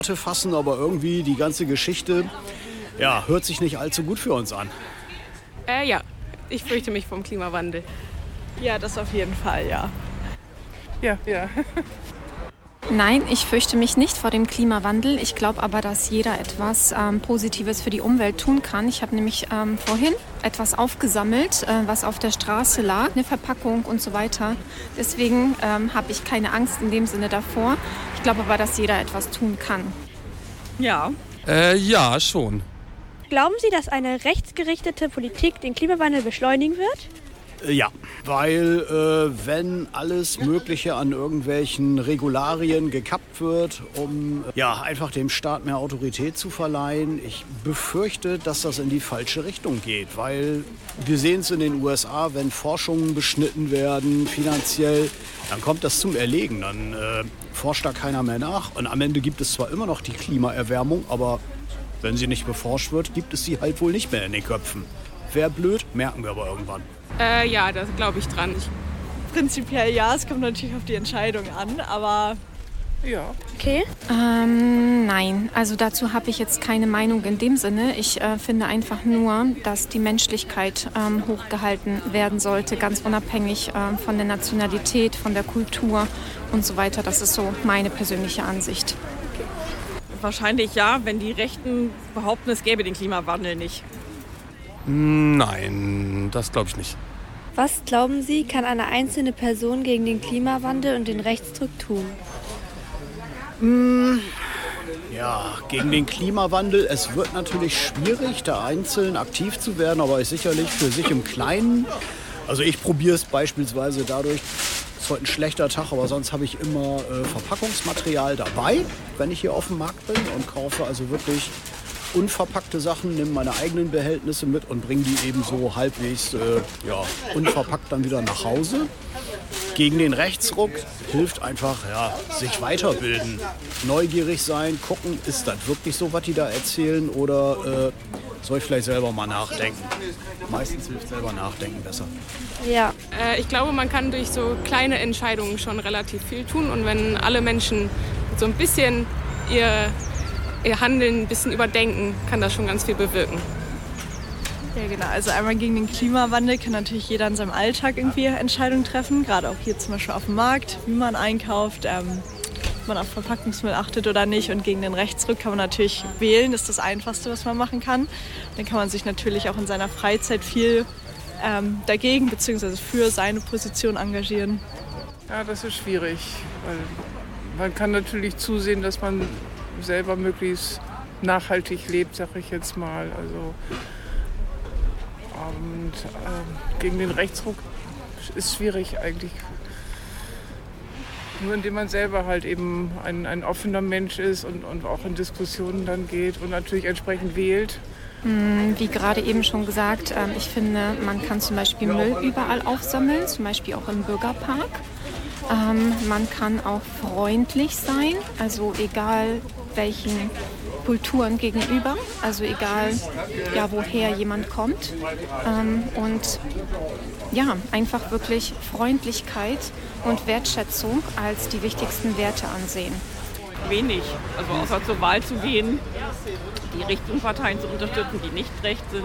fassen, aber irgendwie die ganze Geschichte, ja, hört sich nicht allzu gut für uns an. Ja, ich fürchte mich vom Klimawandel. Ja, das auf jeden Fall, ja. Ja. Nein, ich fürchte mich nicht vor dem Klimawandel. Ich glaube aber, dass jeder etwas Positives für die Umwelt tun kann. Ich habe nämlich vorhin etwas aufgesammelt, was auf der Straße lag, eine Verpackung und so weiter. Deswegen habe ich keine Angst in dem Sinne davor. Ich glaube aber, dass jeder etwas tun kann. Ja. Ja, schon. Glauben Sie, dass eine rechtsgerichtete Politik den Klimawandel beschleunigen wird? Ja, weil wenn alles Mögliche an irgendwelchen Regularien gekappt wird, um ja, einfach dem Staat mehr Autorität zu verleihen, ich befürchte, dass das in die falsche Richtung geht, weil wir sehen es in den USA, wenn Forschungen beschnitten werden, finanziell, dann kommt das zum Erlegen, dann forscht da keiner mehr nach und am Ende gibt es zwar immer noch die Klimaerwärmung, aber wenn sie nicht beforscht wird, gibt es sie halt wohl nicht mehr in den Köpfen. Wäre blöd, merken wir aber irgendwann. Ja, da glaube ich dran. Prinzipiell ja, es kommt natürlich auf die Entscheidung an, aber Ja. Okay. Nein, also dazu habe ich jetzt keine Meinung in dem Sinne. Ich finde einfach nur, dass die Menschlichkeit hochgehalten werden sollte, ganz unabhängig von der Nationalität, von der Kultur und so weiter. Das ist so meine persönliche Ansicht. wahrscheinlich ja, wenn die Rechten behaupten, es gäbe den Klimawandel nicht. Nein, das glaube ich nicht. Was glauben Sie, kann eine einzelne Person gegen den Klimawandel und den Rechtsdruck tun? Ja, gegen den Klimawandel. Es wird natürlich schwierig, da einzeln aktiv zu werden, aber ist sicherlich für sich im Kleinen. Also ich probiere es beispielsweise dadurch, ist heute ein schlechter Tag, aber sonst habe ich immer Verpackungsmaterial dabei, wenn ich hier auf dem Markt bin und kaufe also wirklich unverpackte Sachen, nehme meine eigenen Behältnisse mit und bringe die eben so halbwegs unverpackt dann wieder nach Hause. Gegen den Rechtsruck hilft einfach, sich weiterbilden, neugierig sein, gucken, ist das wirklich so, was die da erzählen oder soll ich vielleicht selber mal nachdenken? Meistens hilft selber nachdenken besser. Ja. Ich glaube, man kann durch so kleine Entscheidungen schon relativ viel tun. Und wenn alle Menschen so ein bisschen ihr Handeln ein bisschen überdenken, kann das schon ganz viel bewirken. Ja, genau. Also einmal gegen den Klimawandel kann natürlich jeder in seinem Alltag irgendwie Entscheidungen treffen. Gerade auch hier zum Beispiel auf dem Markt, wie man einkauft, ob man auf Verpackungsmüll achtet oder nicht. Und gegen den Rechtsruck kann man natürlich wählen. Das ist das Einfachste, was man machen kann. Dann kann man sich natürlich auch in seiner Freizeit viel dagegen bzw. für seine Position engagieren. Ja, das ist schwierig, weil man kann natürlich zusehen, dass man selber möglichst nachhaltig lebt, sag ich jetzt mal. Also, und gegen den Rechtsruck ist schwierig eigentlich. Nur indem man selber halt eben ein offener Mensch ist und auch in Diskussionen dann geht und natürlich entsprechend wählt. Wie gerade eben schon gesagt, ich finde, man kann zum Beispiel Müll überall aufsammeln, zum Beispiel auch im Bürgerpark. Man kann auch freundlich sein, also egal welchen Kulturen gegenüber, also egal woher jemand kommt. Und ja, einfach wirklich Freundlichkeit und Wertschätzung als die wichtigsten Werte ansehen. Wenig, also außer zur Wahl zu gehen, die richtigen Parteien zu unterstützen, die nicht recht sind.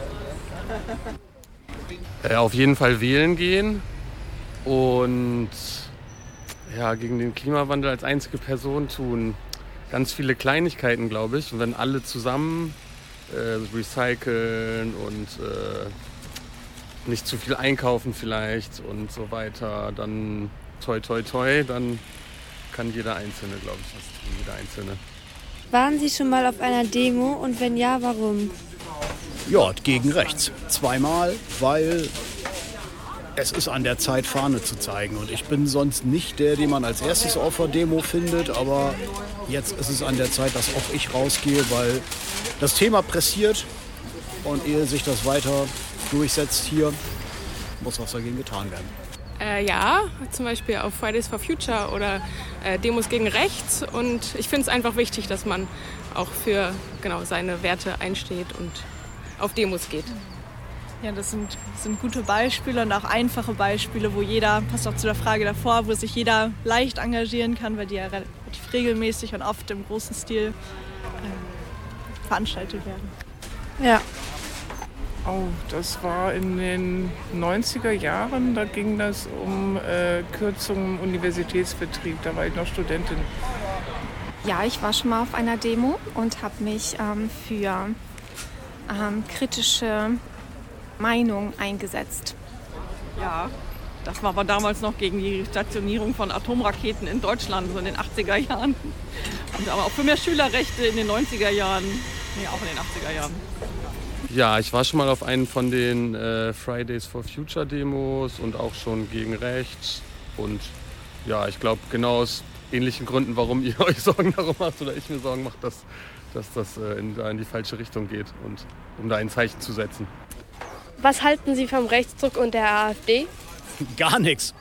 Auf jeden Fall wählen gehen und gegen den Klimawandel als einzige Person tun. Ganz viele Kleinigkeiten, glaube ich. Und wenn alle zusammen recyceln und nicht zu viel einkaufen vielleicht und so weiter, dann toi toi toi, dann kann jeder Einzelne, glaube ich, was tun, jeder Einzelne. Waren Sie schon mal auf einer Demo und wenn ja, warum? Ja, gegen rechts. Zweimal, weil es ist an der Zeit, Fahne zu zeigen. Und ich bin sonst nicht der, den man als erstes auf der Demo findet. Aber jetzt ist es an der Zeit, dass auch ich rausgehe, weil das Thema pressiert. Und ehe sich das weiter durchsetzt hier, muss was dagegen getan werden. Zum Beispiel auf Fridays for Future oder Demos gegen rechts. Und ich finde es einfach wichtig, dass man auch für seine Werte einsteht und auf Demos geht. Ja, das sind gute Beispiele und auch einfache Beispiele, wo jeder, passt auch zu der Frage davor, wo sich jeder leicht engagieren kann, weil die ja relativ regelmäßig und oft im großen Stil veranstaltet werden. Ja. Oh, das war in den 90er Jahren, da ging das um Kürzungen im Universitätsbetrieb, da war ich noch Studentin. Ja, ich war schon mal auf einer Demo und habe mich für kritische Meinung eingesetzt. Ja, das war aber damals noch gegen die Stationierung von Atomraketen in Deutschland, so in den 80er Jahren. Und aber auch für mehr Schülerrechte in den 90er Jahren. Nee, auch in den 80er Jahren. Ja, ich war schon mal auf einen von den Fridays for Future Demos und auch schon gegen rechts. Und ja, ich glaube genau aus ähnlichen Gründen, warum ihr euch Sorgen darum macht oder ich mir Sorgen mache, dass das in die falsche Richtung geht und um da ein Zeichen zu setzen. Was halten Sie vom Rechtsruck und der AfD? Gar nichts.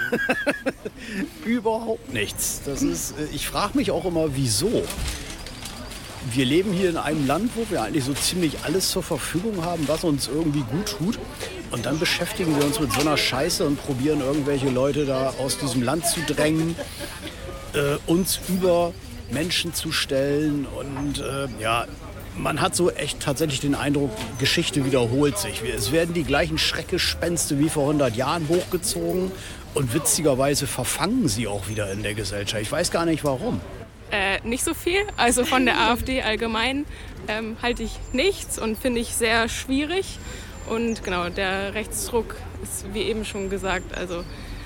Überhaupt nichts. Ich frage mich auch immer, wieso. Wir leben hier in einem Land, wo wir eigentlich so ziemlich alles zur Verfügung haben, was uns irgendwie gut tut. Und dann beschäftigen wir uns mit so einer Scheiße und probieren irgendwelche Leute da aus diesem Land zu drängen, uns über Menschen zu stellen. Und man hat so echt tatsächlich den Eindruck, Geschichte wiederholt sich. Es werden die gleichen Schreckgespenste wie vor 100 Jahren hochgezogen und witzigerweise verfangen sie auch wieder in der Gesellschaft. Ich weiß gar nicht warum. Nicht so viel. Also von der AfD allgemein halte ich nichts und finde ich sehr schwierig. Und genau, der Rechtsruck ist, wie eben schon gesagt, also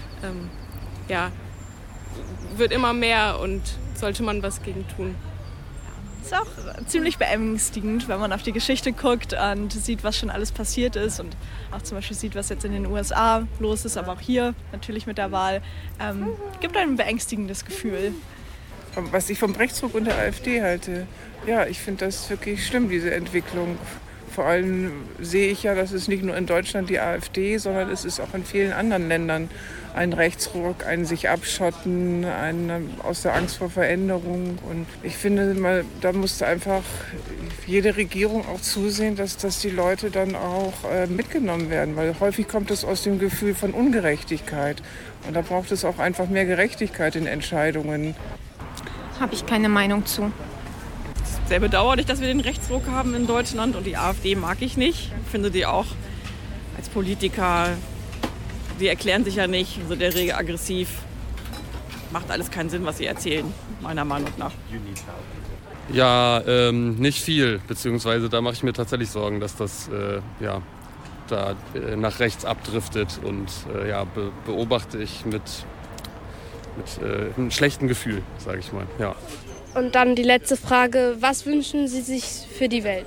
wird immer mehr und sollte man was gegen tun. Ist auch ziemlich beängstigend, wenn man auf die Geschichte guckt und sieht, was schon alles passiert ist und auch zum Beispiel sieht, was jetzt in den USA los ist, aber auch hier natürlich mit der Wahl. Gibt ein beängstigendes Gefühl. Was ich vom Rechtsruck und der AfD halte, ja, ich finde das wirklich schlimm, diese Entwicklung. Vor allem sehe ich ja, dass es nicht nur in Deutschland die AfD, sondern es ist auch in vielen anderen Ländern ein Rechtsruck, ein sich abschotten, ein aus der Angst vor Veränderung. Und ich finde, da musste einfach jede Regierung auch zusehen, dass die Leute dann auch mitgenommen werden. Weil häufig kommt es aus dem Gefühl von Ungerechtigkeit. Und da braucht es auch einfach mehr Gerechtigkeit in Entscheidungen. Habe ich keine Meinung zu. Sehr bedauerlich, dass wir den Rechtsruck haben in Deutschland und die AfD mag ich nicht. Ich finde die auch als Politiker, die erklären sich ja nicht, sind in der Regel aggressiv. Macht alles keinen Sinn, was sie erzählen, meiner Meinung nach. Ja, nicht viel, beziehungsweise da mache ich mir tatsächlich Sorgen, dass das da nach rechts abdriftet und beobachte ich mit einem schlechten Gefühl, sage ich mal. Ja. Und dann die letzte Frage, was wünschen Sie sich für die Welt?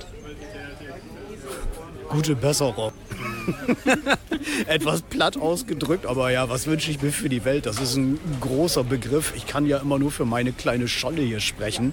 Gute Besserung. Etwas platt ausgedrückt, aber ja, was wünsche ich mir für die Welt? Das ist ein großer Begriff. Ich kann ja immer nur für meine kleine Scholle hier sprechen.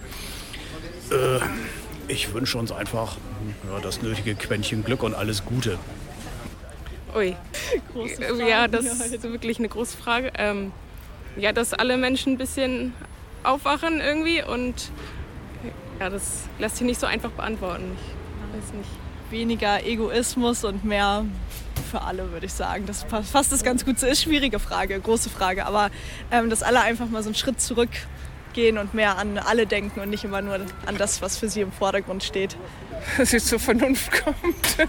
Ich wünsche uns einfach das nötige Quäntchen Glück und alles Gute. Ui, ja, das ist wirklich eine große Frage. Dass alle Menschen ein bisschen aufwachen irgendwie und ja, das lässt sich nicht so einfach beantworten. Ich weiß nicht. Weniger Egoismus und mehr für alle, würde ich sagen. Das fasst das ganz gut zu. Ist schwierige Frage, große Frage, aber dass alle einfach mal so einen Schritt zurückgehen und mehr an alle denken und nicht immer nur an das, was für sie im Vordergrund steht. Dass es zur Vernunft kommt.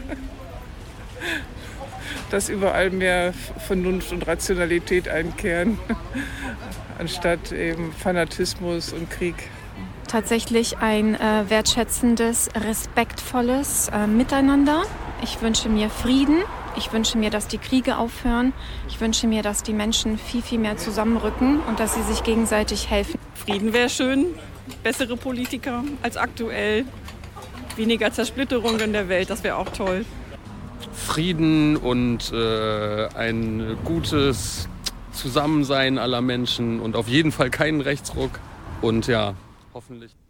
Dass überall mehr Vernunft und Rationalität einkehren, anstatt eben Fanatismus und Krieg. Tatsächlich ein wertschätzendes, respektvolles Miteinander. Ich wünsche mir Frieden. Ich wünsche mir, dass die Kriege aufhören. Ich wünsche mir, dass die Menschen viel, viel mehr zusammenrücken und dass sie sich gegenseitig helfen. Frieden wäre schön, bessere Politiker als aktuell, weniger Zersplitterung in der Welt, das wäre auch toll. Frieden und ein gutes Zusammensein aller Menschen und auf jeden Fall keinen Rechtsruck und ja, hoffentlich